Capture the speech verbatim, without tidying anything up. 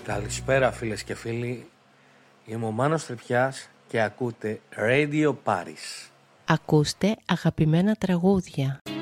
Καλησπέρα φίλες και φίλοι, είμαι ο Μάνος Τρυπιάς και ακούτε Radio Paris. Ακούστε αγαπημένα τραγούδια.